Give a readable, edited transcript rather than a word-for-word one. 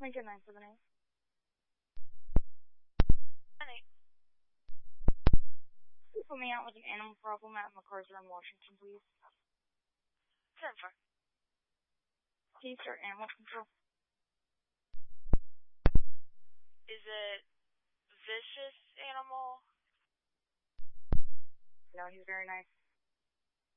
Lincoln 978. Honey, Can you put me out with an animal problem at MacArthur in Washington, please? 10-4. Can you start animal control? Is it vicious animal? No, he's very nice.